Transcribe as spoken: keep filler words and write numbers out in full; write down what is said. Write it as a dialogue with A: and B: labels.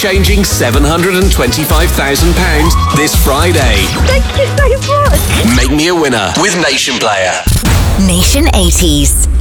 A: life-changing seven hundred twenty-five thousand pounds this Friday.
B: Thank you so much.
A: Make me a winner with Nation Player.
C: Nation eighties.